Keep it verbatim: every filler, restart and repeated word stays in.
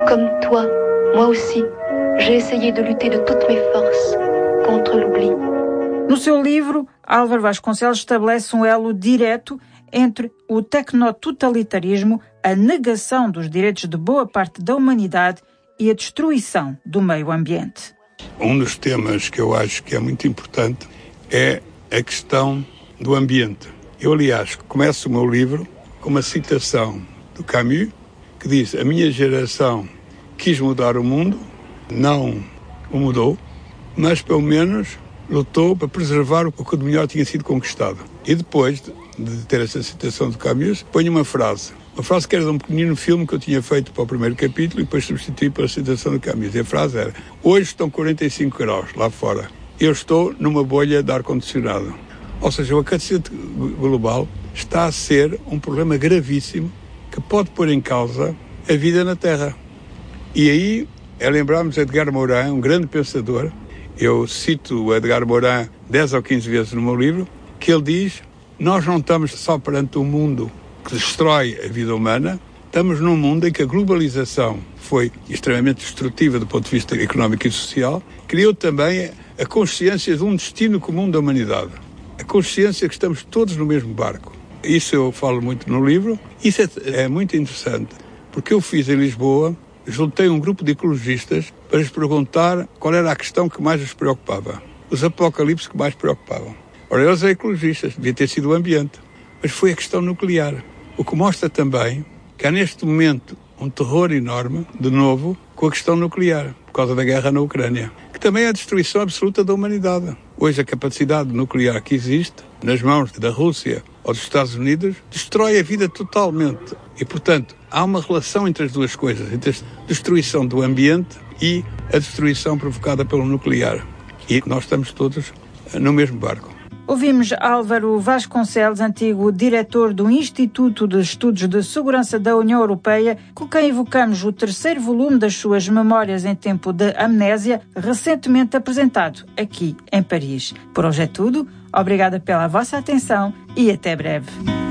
Comme toi, moi aussi, j'ai essayé de lutter de toutes mes forces contre l'oubli. No seu livro, Álvaro Vasconcelos estabelece um elo direto entre o tecnototalitarismo, a negação dos direitos de boa parte da humanidade e a destruição do meio ambiente. Um dos temas que eu acho que é muito importante é a questão do ambiente. Eu, aliás, começo o meu livro com uma citação do Camus, que diz: a minha geração quis mudar o mundo, não o mudou, mas pelo menos lutou para preservar o que de melhor tinha sido conquistado. E depois de ter essa citação do Camus, ponho uma frase. Uma frase que era de um pequenino filme que eu tinha feito para o primeiro capítulo e depois substituí pela citação do Camus. E a frase era: hoje estão quarenta e cinco graus lá fora. Eu estou numa bolha de ar-condicionado. Ou seja, o aquecimento global está a ser um problema gravíssimo que pode pôr em causa a vida na Terra. E aí é lembrarmos Edgar Morin, um grande pensador. Eu cito o Edgar Morin dez ou quinze vezes no meu livro, que ele diz: nós não estamos só perante um mundo que destrói a vida humana, estamos num mundo em que a globalização foi extremamente destrutiva do ponto de vista económico e social, criou também a consciência de um destino comum da humanidade. A consciência que estamos todos no mesmo barco. Isso eu falo muito no livro. Isso é, é muito interessante, porque eu fiz em Lisboa, juntei um grupo de ecologistas para lhes perguntar qual era a questão que mais os preocupava, os apocalipses que mais preocupavam. Ora, eles são ecologistas, devia ter sido o ambiente, mas foi a questão nuclear. O que mostra também que há neste momento um terror enorme, de novo, com a questão nuclear, por causa da guerra na Ucrânia, que também é a destruição absoluta da humanidade. Hoje a capacidade nuclear que existe, nas mãos da Rússia ou dos Estados Unidos, destrói a vida totalmente. E, portanto, há uma relação entre as duas coisas, entre a destruição do ambiente e a destruição provocada pelo nuclear. E nós estamos todos no mesmo barco. Ouvimos Álvaro Vasconcelos, antigo diretor do Instituto de Estudos de Segurança da União Europeia, com quem evocamos o terceiro volume das suas Memórias em Tempo de Amnésia, recentemente apresentado aqui em Paris. Por hoje é tudo. Obrigada pela vossa atenção e até breve.